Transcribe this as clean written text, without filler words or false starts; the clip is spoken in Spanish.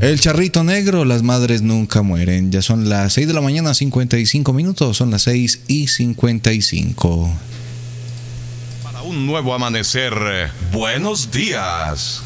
El charrito negro, las madres nunca mueren. Ya son las 6 de la mañana, 55 minutos. Son las 6:55. Para un nuevo amanecer, buenos días.